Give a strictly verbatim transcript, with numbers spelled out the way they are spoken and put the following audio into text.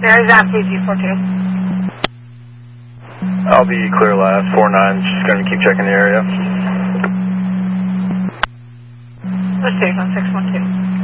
There's F T G four two. I'll be clear last, four nine, just going to keep checking the area. Let's take on six one two.